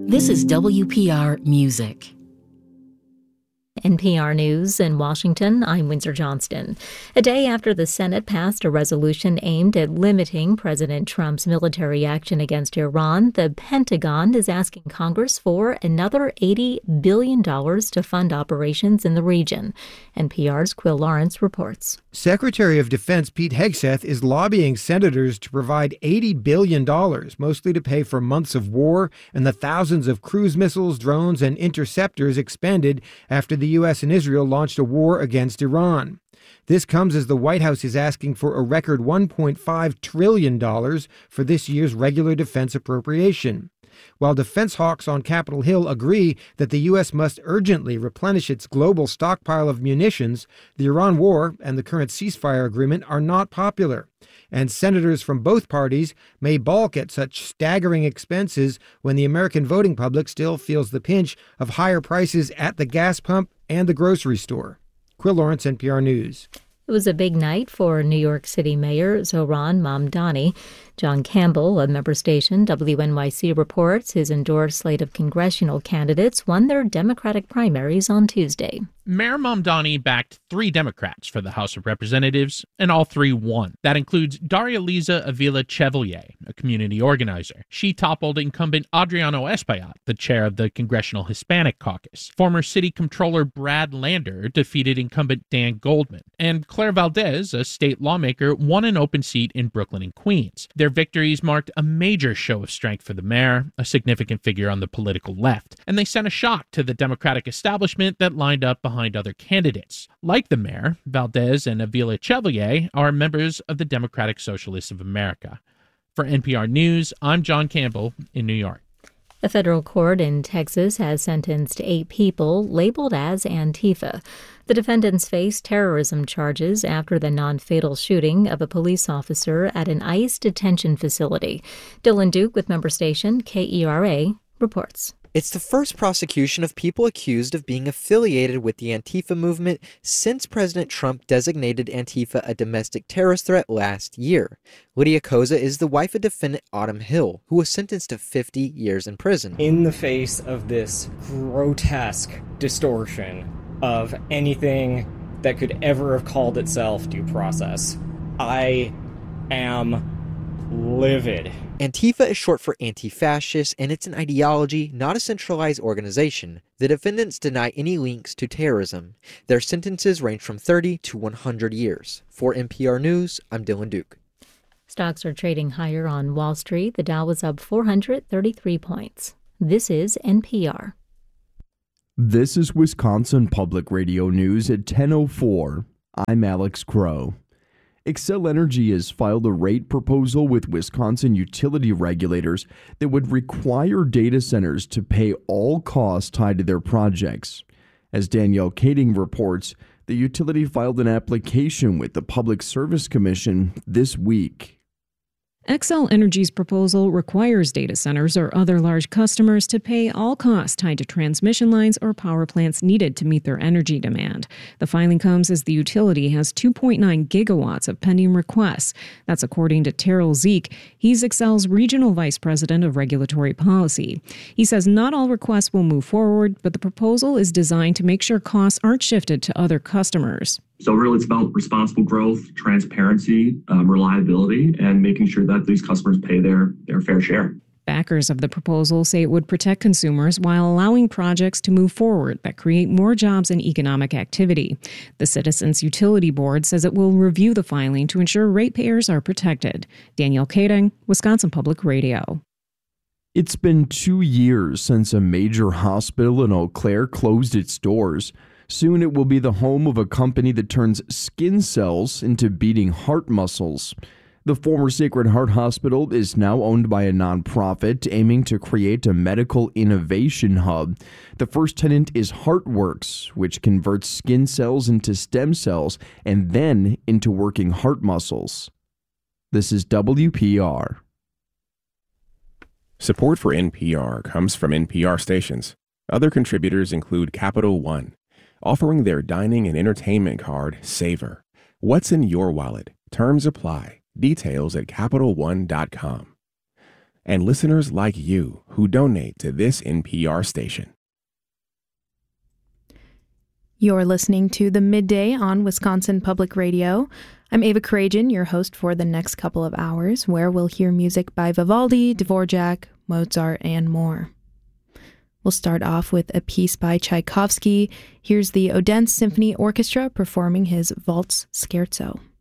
This is WPR Music. NPR News in Washington, I'm Windsor Johnston. A day after the Senate passed a resolution aimed at limiting President Trump's military action against Iran, the Pentagon is asking Congress for another $80 billion to fund operations in the region. NPR's Quill Lawrence reports. Secretary of Defense Pete Hegseth is lobbying senators to provide $80 billion, mostly to pay for months of war and the thousands of cruise missiles, drones, and interceptors expended after the U.S. and Israel launched a war against Iran. This comes as the White House is asking for a record $1.5 trillion for this year's regular defense appropriation. While defense hawks on Capitol Hill agree that the U.S. must urgently replenish its global stockpile of munitions, the Iran war and the current ceasefire agreement are not popular. And senators from both parties may balk at such staggering expenses when the American voting public still feels the pinch of higher prices at the gas pump and the grocery store. Quill Lawrence, NPR News. It was a big night for New York City Mayor Zohran Mamdani. John Campbell of member station WNYC reports his endorsed slate of congressional candidates won their Democratic primaries on Tuesday. Mayor Mamdani backed 3 Democrats for the House of Representatives, and all 3 won. That includes Daria-Liza Avila-Chevalier, a community organizer. She toppled incumbent Adriano Espaillat, the chair of the Congressional Hispanic Caucus. Former City Comptroller Brad Lander defeated incumbent Dan Goldman. And Claire Valdez, a state lawmaker, won an open seat in Brooklyn and Queens. Their victories marked a major show of strength for the mayor, a significant figure on the political left, and they sent a shock to the Democratic establishment that lined up behind other candidates. Like the mayor, Valdez and Avila-Chevalier are members of the Democratic Socialists of America. For NPR News, I'm John Campbell in New York. A federal court in Texas has sentenced 8 people labeled as Antifa. The defendants face terrorism charges after the non-fatal shooting of a police officer at an ICE detention facility. Dylan Duke with member station KERA reports. It's the first prosecution of people accused of being affiliated with the Antifa movement since President Trump designated Antifa a domestic terrorist threat last year. Lydia Koza is the wife of defendant Autumn Hill, who was sentenced to 50 years in prison. In the face of this grotesque distortion of anything that could ever have called itself due process, I am livid. Antifa is short for anti-fascist, and it's an ideology, not a centralized organization. The defendants deny any links to terrorism. Their sentences range from 30 to 100 years. For NPR News, I'm Dylan Duke. Stocks are trading higher on Wall Street. The Dow was up 433 points. This is NPR. This is Wisconsin Public Radio News at 10:04. I'm Alex Crow. Xcel Energy has filed a rate proposal with Wisconsin utility regulators that would require data centers to pay all costs tied to their projects. As Danielle Kading reports, the utility filed an application with the Public Service Commission this week. Xcel Energy's proposal requires data centers or other large customers to pay all costs tied to transmission lines or power plants needed to meet their energy demand. The filing comes as the utility has 2.9 gigawatts of pending requests. That's according to Terrell Zeke. He's Xcel's Regional Vice President of Regulatory Policy. He says not all requests will move forward, but the proposal is designed to make sure costs aren't shifted to other customers. So really, it's about responsible growth, transparency, reliability, and making sure that these customers pay their fair share. Backers of the proposal say it would protect consumers while allowing projects to move forward that create more jobs and economic activity. The Citizens Utility Board says it will review the filing to ensure ratepayers are protected. Danielle Kading, Wisconsin Public Radio. It's been 2 years since a major hospital in Eau Claire closed its doors. Soon it will be the home of a company that turns skin cells into beating heart muscles. The former Sacred Heart Hospital is now owned by a nonprofit aiming to create a medical innovation hub. The first tenant is HeartWorks, which converts skin cells into stem cells and then into working heart muscles. This is WPR. Support for NPR comes from NPR stations. Other contributors include Capital One, offering their dining and entertainment card, Savor. What's in your wallet? Terms apply. Details at CapitalOne.com. and listeners like you who donate to this NPR station. You're listening to The Midday on Wisconsin Public Radio. I'm Ava Karajan, your host for the next couple of hours, where we'll hear music by Vivaldi, Dvorak, Mozart, and more. We'll start off with a piece by Tchaikovsky. Here's the Odense Symphony Orchestra performing his Waltz Scherzo.